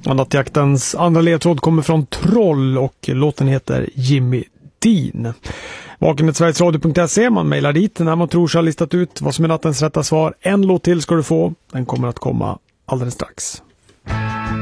Och nattjaktens andra ledtråd kommer från Troll och låten heter Jimmy Dean. Vakenhetsverigesradio.se, man mejlar dit när man tror sig ha listat ut vad som är nattens rätta svar. En låt till ska du få, den kommer att komma alldeles strax.